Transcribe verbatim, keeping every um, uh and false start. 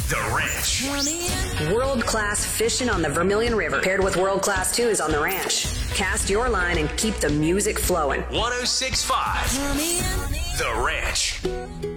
The Ranch. World-class fishing on the Vermilion River, paired with world-class tunes on the ranch. Cast your line and keep the music flowing. one oh six point five The Ranch.